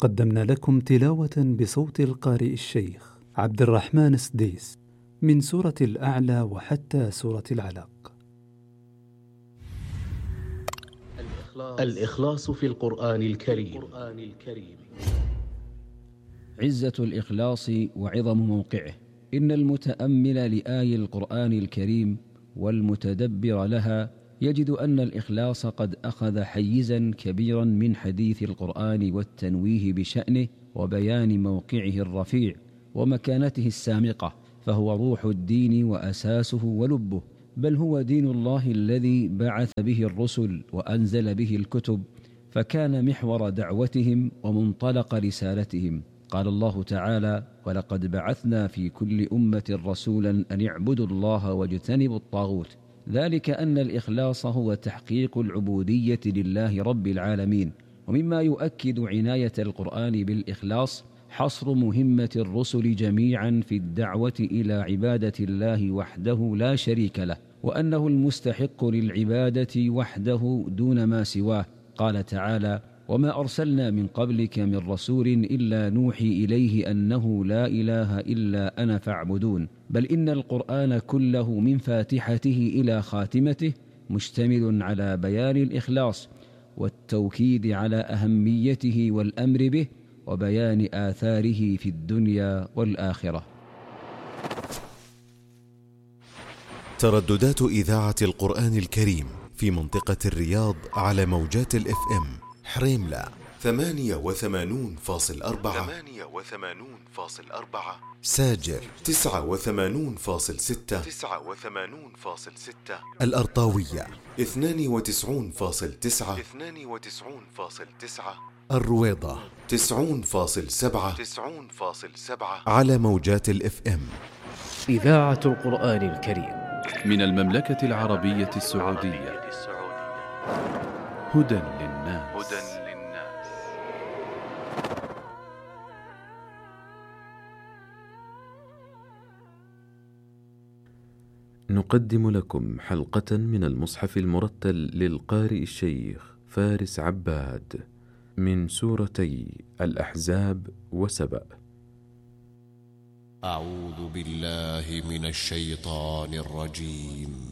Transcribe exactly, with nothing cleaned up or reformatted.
قدمنا لكم تلاوة بصوت القارئ الشيخ عبد الرحمن السديس من سورة الأعلى وحتى سورة العلق. الإخلاص في القرآن الكريم. عزة الإخلاص وعظم موقعه. إن المتأمل لآي القرآن الكريم والمتدبر لها يجد أن الإخلاص قد أخذ حيزا كبيرا من حديث القرآن والتنويه بشأنه وبيان موقعه الرفيع ومكانته السامقة، فهو روح الدين وأساسه ولبه، بل هو دين الله الذي بعث به الرسل وأنزل به الكتب، فكان محور دعوتهم ومنطلق رسالتهم. قال الله تعالى: ولقد بعثنا في كل أمة رسولا أن اعبدوا الله واجتنبوا الطاغوت. ذلك أن الإخلاص هو تحقيق العبودية لله رب العالمين. ومما يؤكد عناية القرآن بالإخلاص حصر مهمة الرسل جميعا في الدعوة إلى عبادة الله وحده لا شريك له، وأنه المستحق للعبادة وحده دون ما سواه. قال تعالى: وما أرسلنا من قبلك من رسول إلا نوحي إليه أنه لا إله إلا أنا فاعبدون. بل إن القرآن كله من فاتحته إلى خاتمته مشتمل على بيان الإخلاص والتوكيد على أهميته والأمر به وبيان آثاره في الدنيا والآخرة. ترددات إذاعة القرآن الكريم في منطقة الرياض على موجات الإف إم حريملة ثمانية وثمانون فاصل أربعة، ثمانية وثمانون فاصل أربعة، ساجر تسعة وثمانون فاصل ستة، تسعة وثمانون فاصل ستة، الأرطاوية اثنان وتسعون فاصل تسعة، اثنان وتسعون فاصل تسعة، الرويضة تسعون فاصل سبعة، تسعون فاصل سبعة، على موجات الإف إم. إذاعة القرآن الكريم من المملكة العربية السعودية. هدى للناس. هدى للناس. نقدم لكم حلقة من المصحف المرتل للقارئ الشيخ فارس عباد من سورتي الأحزاب وسبأ. أعوذ بالله من الشيطان الرجيم.